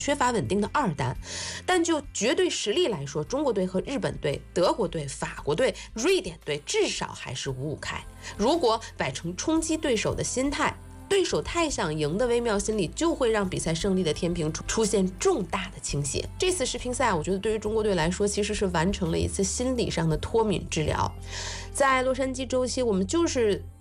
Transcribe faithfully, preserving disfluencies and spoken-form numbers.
缺乏稳定的二单，但就绝对实力来说，中国队和日本队、德国队、法国队、瑞典队至少还是五五开。如果摆成冲击对手的心态，对手太想赢的微妙心理就会让比赛胜利的天平出现重大的倾斜。这次世乒赛，我觉得对于中国队来说，其实是完成了一次心理上的脱敏治疗。在洛杉矶周期，我们就是